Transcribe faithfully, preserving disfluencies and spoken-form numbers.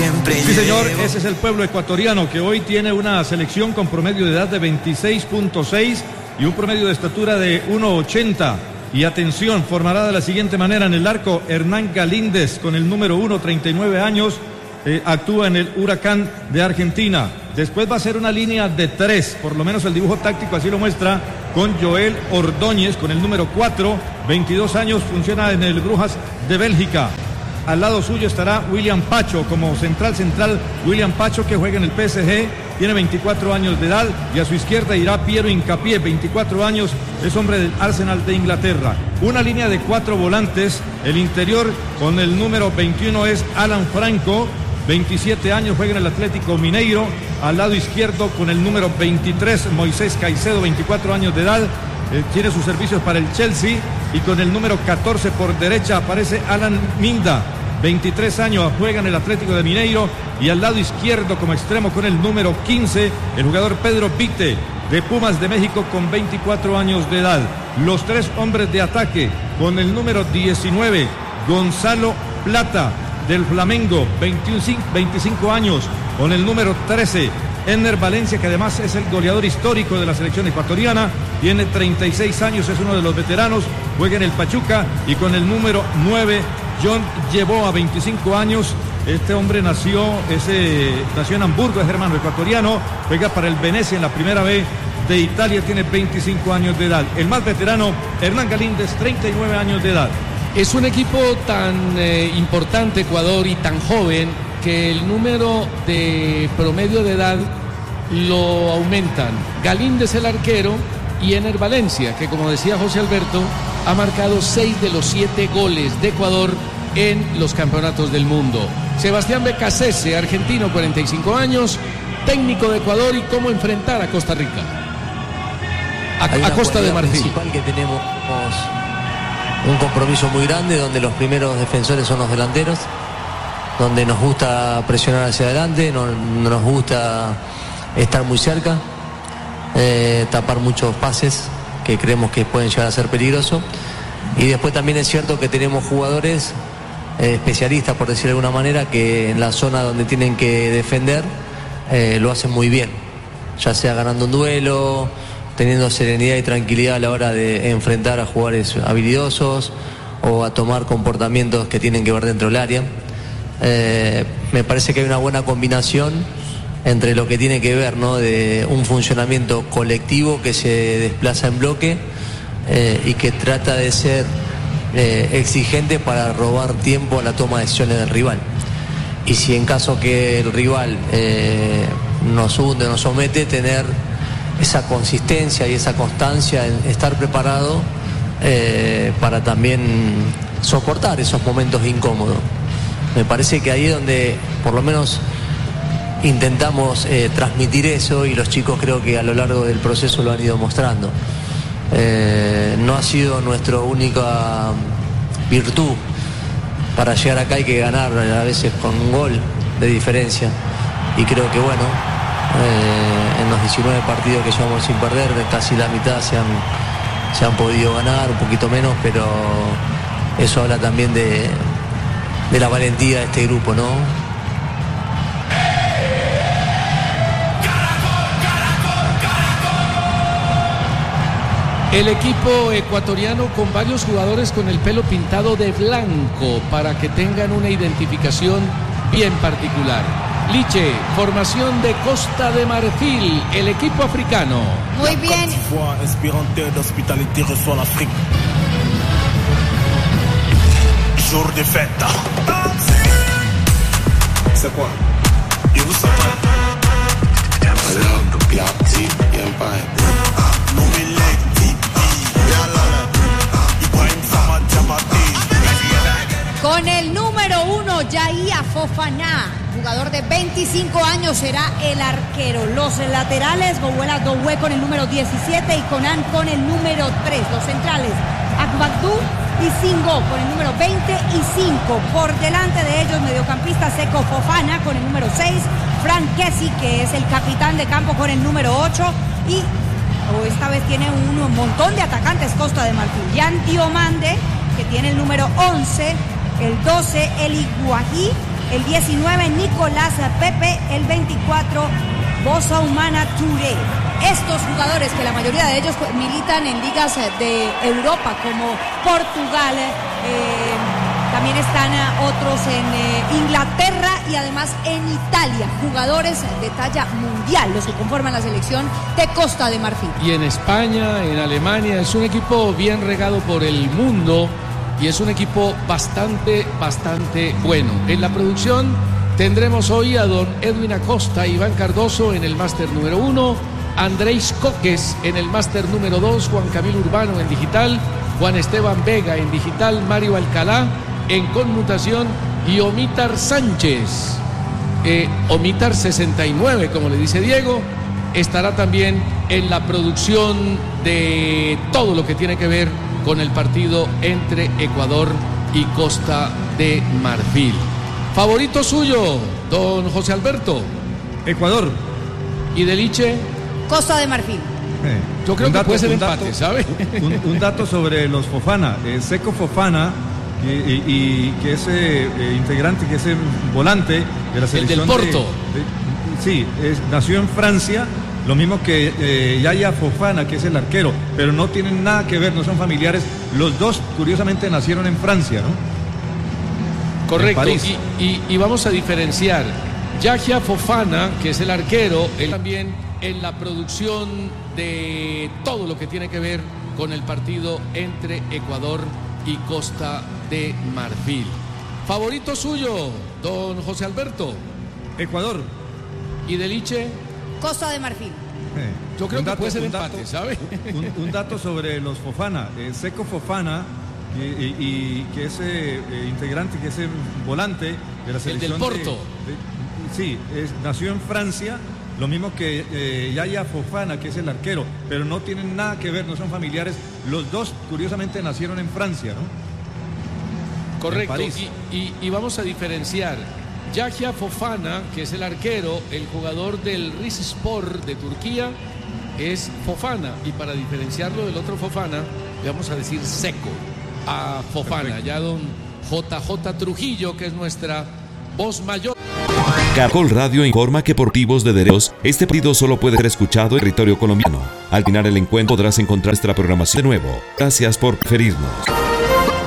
siempre Sí, señor, llevo. ese es el pueblo ecuatoriano que hoy tiene una selección con promedio de edad de veintiséis punto seis y un promedio de estatura de uno ochenta. Y atención, formará de la siguiente manera en el arco Hernán Galíndez con el número uno, treinta y nueve años, eh, actúa en el Huracán de Argentina. Después va a ser una línea de tres, por lo menos el dibujo táctico así lo muestra, con Joel Ordóñez con el número cuatro, veintidós años, funciona en el Brujas de Bélgica. Al lado suyo estará William Pacho como central central, William Pacho que juega en el P S G, tiene veinticuatro años de edad, y a su izquierda irá Piero Hincapié, veinticuatro años, es hombre del Arsenal de Inglaterra. Una línea de cuatro volantes, el interior con el número veintiuno es Alan Franco, veintisiete años, juega en el Atlético Mineiro. Al lado izquierdo con el número veintitrés, Moisés Caicedo, veinticuatro años de edad, eh, tiene sus servicios para el Chelsea. Y con el número catorce por derecha aparece Alan Minda, veintitrés años, juega en el Atlético de Mineiro. Y al lado izquierdo como extremo con el número quince, el jugador Pedro Vite, de Pumas de México, con veinticuatro años de edad. Los tres hombres de ataque con el número diecinueve, Gonzalo Plata, del Flamengo, veinticinco años, con el número trece, Enner Valencia, que además es el goleador histórico de la selección ecuatoriana, tiene treinta y seis años, es uno de los veteranos, juega en el Pachuca. Y con el número nueve, John Yeboah, veinticinco años, este hombre nació, ese, nació en Hamburgo, es hermano ecuatoriano, juega para el Venecia en la primera B de Italia, tiene veinticinco años de edad. El más veterano, Hernán Galíndez, treinta y nueve años de edad. Es un equipo tan eh, importante, Ecuador, y tan joven, que el número de promedio de edad lo aumentan. Galíndez el arquero y Enner Valencia, que como decía José Alberto, ha marcado seis de los siete goles de Ecuador en los campeonatos del mundo. Sebastián Becasese, argentino, cuarenta y cinco años, técnico de Ecuador, y cómo enfrentar a Costa Rica. A, a Costa de Marfil. Principal que tenemos un compromiso muy grande donde los primeros defensores son los delanteros, donde nos gusta presionar hacia adelante, no, no nos gusta estar muy cerca, eh, tapar muchos pases que creemos que pueden llegar a ser peligrosos. Y después también es cierto que tenemos jugadores eh, especialistas, por decir de alguna manera, que en la zona donde tienen que defender eh, lo hacen muy bien, ya sea ganando un duelo, teniendo serenidad y tranquilidad a la hora de enfrentar a jugadores habilidosos o a tomar comportamientos que tienen que ver dentro del área. Eh, me parece que hay una buena combinación entre lo que tiene que ver, ¿no?, de un funcionamiento colectivo que se desplaza en bloque eh, y que trata de ser eh, exigente para robar tiempo a la toma de decisiones del rival. Y si en caso que el rival eh, nos hunde, nos somete, tener esa consistencia y esa constancia en estar preparado eh, para también soportar esos momentos incómodos. Me parece que ahí es donde por lo menos intentamos eh, transmitir eso, y los chicos creo que a lo largo del proceso lo han ido mostrando. Eh, no ha sido nuestra única virtud. Para llegar acá hay que ganar a veces con un gol de diferencia, y creo que bueno, Eh, en los diecinueve partidos que llevamos sin perder, casi la mitad se han, se han podido ganar, un poquito menos, pero eso habla también de, de la valentía de este grupo, ¿no? El equipo ecuatoriano con varios jugadores con el pelo pintado de blanco para que tengan una identificación bien particular. Liche, formación de Costa de Marfil, el equipo africano. Muy bien. Jour de fête. C'est quoi? Con el número uno, Yahia Fofana, jugador de veinticinco años, será el arquero. Los laterales, Gowela Doué con el número diecisiete y Conan con el número tres. Los centrales, Akbadou y Singo con el número veinte y cinco. Por delante de ellos, mediocampista Seko Fofana con el número seis. Frank Kessie, que es el capitán de campo, con el número ocho. Y oh, esta vez tiene un montón de atacantes Costa de Marfil. Jan Diomande, que tiene el número once. El doce, Eli Guají, el diecinueve Nicolás Pepe, el veinticuatro Bosa Humana Touré. Estos jugadores, que la mayoría de ellos militan en ligas de Europa como Portugal, eh, también están otros en eh, Inglaterra y además en Italia, jugadores de talla mundial, los que conforman la selección de Costa de Marfil. Y en España, en Alemania, es un equipo bien regado por el mundo y es un equipo bastante, bastante bueno. En la producción tendremos hoy a don Edwin Acosta, Iván Cardoso en el máster número uno, Andrés Coques en el máster número dos, Juan Camilo Urbano en digital, Juan Esteban Vega en digital, Mario Alcalá en conmutación y Omitar Sánchez, eh, Omitar sesenta y nueve, como le dice Diego, estará también en la producción de todo lo que tiene que ver con el partido entre Ecuador y Costa de Marfil. ¿Favorito suyo, don José Alberto? Ecuador. ¿Y de Liche? Costa de Marfil. Eh, Yo creo que dato, puede ser dato, empate, ¿sabe? Un, un dato sobre los Fofana. Eh, Seco Fofana, y, y, y que es eh, integrante, que es eh, volante de la selección. El del Porto. De, de, sí, es, nació en Francia, lo mismo que eh, Yaya Fofana, que es el arquero, pero no tienen nada que ver, no son familiares. Los dos, curiosamente, nacieron en Francia, ¿no? Correcto. Y, y, y vamos a diferenciar. Yahya Fofana, que es el arquero, él también en la producción de todo lo que tiene que ver con el partido entre Ecuador y Costa de Marfil. ¿Favorito suyo, don José Alberto? Ecuador. ¿Y de Liche? Costa de Marfil. Eh, Yo creo un que dato, puede ser un empate, dato, ¿sabe? Un, un dato sobre los Fofana. Eh, Seco Fofana, y, y, y que es eh, integrante, que es el volante de la selección. El del Porto. De, de, sí, es, nació en Francia, lo mismo que eh, Yaya Fofana, que es el arquero, pero no tienen nada que ver, no son familiares. Los dos, curiosamente, nacieron en Francia, ¿no? Correcto. Y, y, y vamos a diferenciar. Yahya Fofana, que es el arquero, el jugador del Rizespor de Turquía, es Fofana. Y para diferenciarlo del otro Fofana, le vamos a decir Seco a Fofana. Perfecto. Ya don J J Trujillo, que es nuestra voz mayor. Caracol Radio informa que por motivos de derechos, este partido solo puede ser escuchado en territorio colombiano. Al final el encuentro podrás encontrar nuestra programación de nuevo. Gracias por preferirnos.